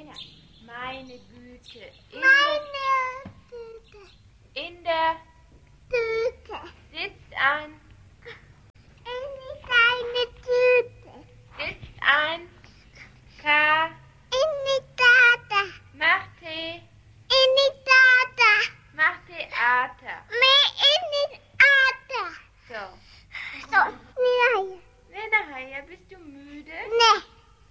her. Meine Güte. Meine Tüte. In der Tüte. sitzt ein. In deine Tüte. Sitzt ein. K. In die Tata. Macht Tee. In die Tata. Macht Theater.